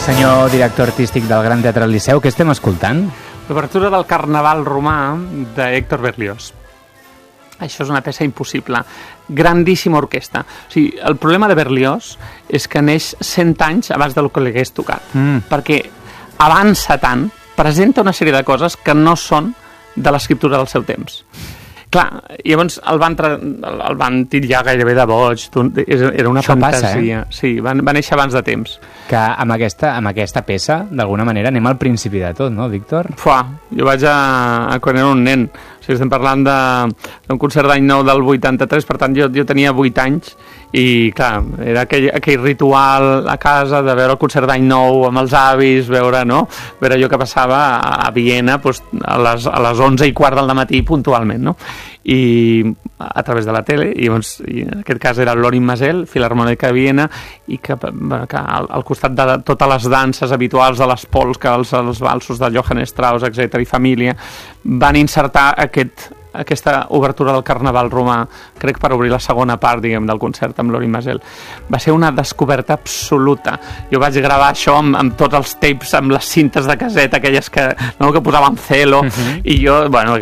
Senyor director artístic del Gran Teatre del Liceu, què estem escoltant? L'obertura del Carnaval romà d'Héctor Berlioz. Això és una peça impossible. Grandíssima orquestra. O sigui, el problema de Berlioz és que neix 100 anys abans del que li hagués tocat. Perquè avança tant, presenta una sèrie de coses que no són de l'escriptura del seu temps. Clar, llavors el van titllar gairebé de boig, era una fantasia. Passa, Sí, va néixer abans de temps. Que amb aquesta peça, d'alguna manera, anem al principi de tot, no, Víctor? Jo vaig a quan era un nen. O sigui, estem parlant d'un concert d'any nou del 83, per tant jo tenia 8 anys i, clar, era aquell ritual a casa de veure el concert d'any nou amb els avis, veure allò que passava a Viena a les 11:15 del matí puntualment, no? I a través de la tele, i en aquest cas era Lorin Maazel, Filharmònica de Viena, i que al costat de totes les danses habituals de les polques, els valsos de Johann Strauss, etc., i família, van insertar aquesta obertura del Carnaval romà, crec per obrir la segona part, del concert amb Lorin Maazel. Va ser una descoberta absoluta. Jo vaig gravar això amb tots els tapes, amb les cintes de caseta, aquelles que posaven celo, i jo,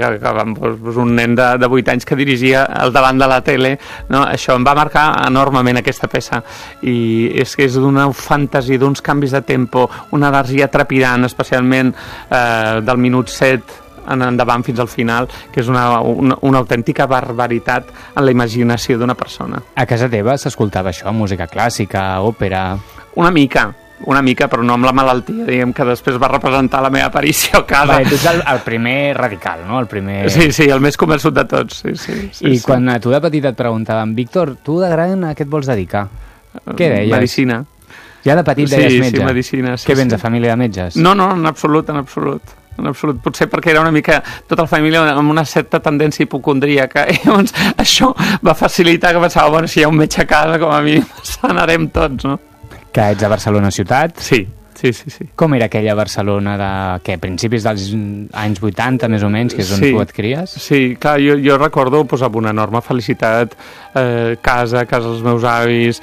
un nen de 8 anys que dirigia al davant de la tele, això em va marcar enormement, aquesta peça, i és que és d'una fantasia, d'uns canvis de tempo, una energia trepidant, especialment del minut 7 en endavant fins al final, que és una autèntica barbaritat en la imaginació d'una persona. A casa teva s'escoltava això, música clàssica, òpera... Una mica, però no amb la malaltia, que després va representar la meva aparició a casa. Tu ets el primer radical, no? El primer... Sí, el més convençut de tots. Sí. Quan a tu de petit et preguntaven, Víctor, tu de gran a què et vols dedicar? Què deies? Medicina. Ja de petit deies metge? Sí, medicina. Què vens, de família de metges? No, en absolut. En absolut, potser perquè era una mica tota la família amb una certa tendència hipocondríaca, i llavors això va facilitar que pensava, si hi ha un metge a casa, com a mi sanarem tots, no? Que ets a Barcelona ciutat? Sí. Com era aquella Barcelona de principis dels anys 80, més o menys, que és on tu et cries? Sí, clar, jo recordo amb una enorme felicitat casa dels meus avis,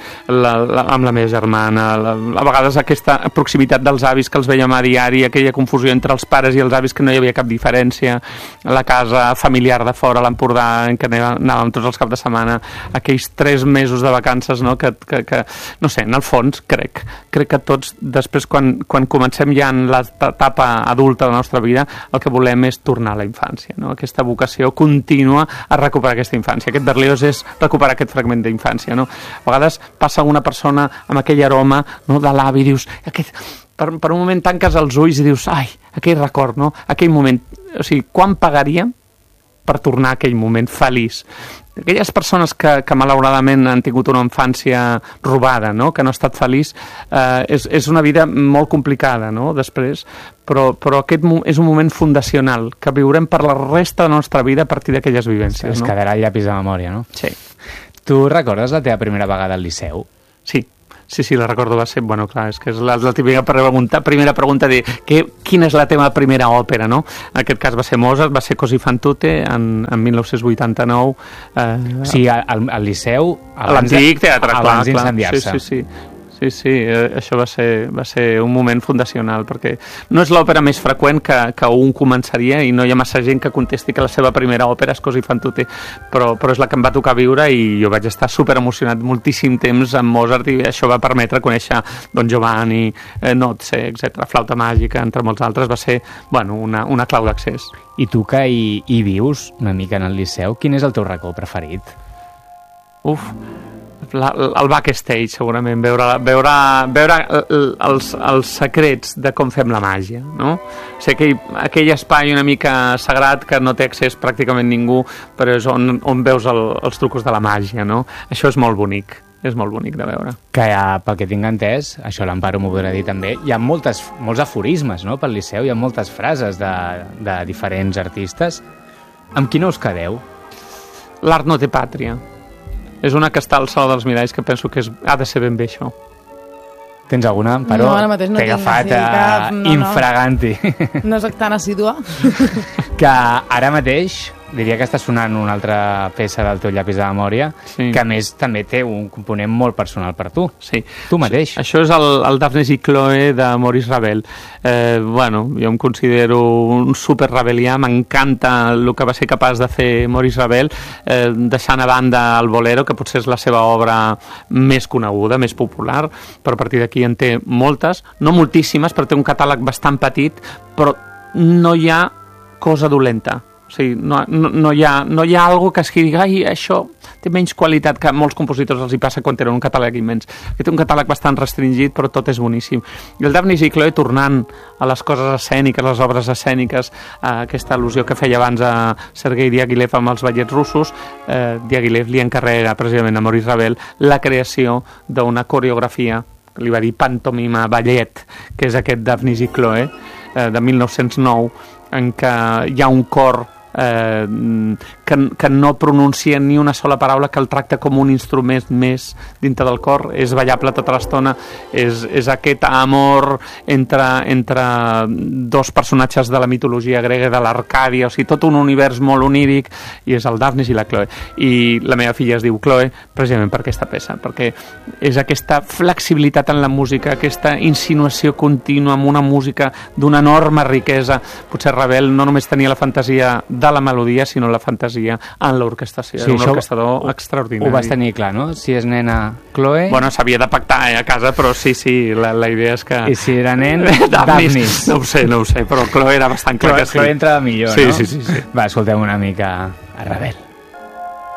amb la meva germana, a vegades aquesta proximitat dels avis que els veiem a diari, aquella confusió entre els pares i els avis que no hi havia cap diferència, la casa familiar de fora, a l'Empordà, en què anàvem tots els caps de setmana, aquells 3 mesos de vacances, no? Que no sé, en el fons crec que tots després quan comencem ja en l'etapa adulta de la nostra vida, el que volem és tornar a la infància, no? Aquesta vocació contínua a recuperar aquesta infància. Aquest Berlioz és recuperar aquest fragment d'infància, no? A vegades passa una persona amb aquell aroma, no, de l'avi, dius, per un moment tanques els ulls i dius, ai, aquell record, no? Aquell moment, o sigui, quan pagaríem per tornar a aquell moment feliç? Aquelles persones que malauradament han tingut una infància robada, no? Que no ha estat feliç, és una vida molt complicada, no? Després, però aquest és un moment fundacional que viurem per la resta de la nostra vida a partir d'aquelles vivències. Es quedarà al llapis de memòria, no? Sí. Tu recordes la teva primera vegada al Liceu? Sí, la recordo, va ser, clar, és que és la típica primera pregunta de quina és la teva primera òpera, no? En aquest cas va ser Mozart, va ser Così fan tutte, en 1989. Sí, al Liceu, l'antic teatre, abans d'incendiar-se. Sí, això va ser un moment fundacional, perquè no és l'òpera més freqüent que un començaria, i no hi ha massa gent que contesti que la seva primera òpera és Così fan tutte, però és la que em va tocar viure, i jo vaig estar super emocionat moltíssim temps amb Mozart, i això va permetre conèixer Don Giovanni, Nozze, etc., Flauta màgica, entre molts altres. Va ser, una clau d'accés. I tu que hi vius una mica en el Liceu, quin és el teu racó preferit? El backstage, segurament, veure els secrets de com fem la màgia, no? O sigui, aquell espai una mica sagrat que no té accés pràcticament ningú, però és on veus els trucos de la màgia, no? Això és molt bonic. És molt bonic de veure. Que pel que tinc entès, això l'Amparo m'ho podrà dir també, hi ha molts aforismes, no?, pel Liceu, hi ha moltes frases de diferents artistes. Amb quina us quedeu? L'art no té pàtria. És una que està al Saló dels Miralls, que penso que ha de ser ben bé això. Tens alguna, Amparo? No, ara mateix no tinc. T'he agafat infraganti. No soc tan assídua. Que ara mateix diria que està sonant una altra peça del teu llapis de memòria, que a més també té un component molt personal per tu. Sí. Tu mateix. Això és el Daphnis i Chloe de Maurice Ravel. Bueno, jo em considero un super ravelià, m'encanta el que va ser capaç de fer Maurice Ravel, deixant a banda el Bolero, que potser és la seva obra més coneguda, més popular, però a partir d'aquí en té moltes, no moltíssimes, però té un catàleg bastant petit, però no hi ha cosa dolenta. O sigui, no hi ha algo que es digui, ai, això té menys qualitat, que a molts compositors els hi passa quan tenen un catàleg immens. Aquest té un catàleg bastant restringit, però tot és boníssim. I el Daphnis i Chloe, tornant a les coses escèniques, les obres escèniques, aquesta al·lusió que feia abans a Sergei Diaghilev amb els ballets russos, Diaghilev li encarrega precisament a Maurice Ravel la creació d'una coreografia, que li va dir pantomima ballet, que és aquest Daphnis i Chloe, de 1909, en què hi ha un cor que no pronuncia ni una sola paraula, que el tracta com un instrument més dintre del cor, és ballable tota l'estona, és aquest amor entre dos personatges de la mitologia grega, de l'Arcàdia, o sigui, tot un univers molt oníric, i és el Daphnis i la Chloe. I la meva filla es diu Chloe precisament per aquesta peça, perquè és aquesta flexibilitat en la música, aquesta insinuació contínua amb una música d'una enorme riquesa. Potser Ravel no només tenia la fantasia de la melodia, sinó la fantasia en l'orquestació. Sí, era un orquestador extraordinari. Ho vas tenir clar, no? Si és nena, Chloe... Bueno, s'havia de pactar a casa, però sí, la idea és que... I si era nen, Daphnis. No ho sé, però Chloe era bastant clar que sí. Chloe entrava millor, sí, no? Sí. Va, escoltem una mica a Ravel.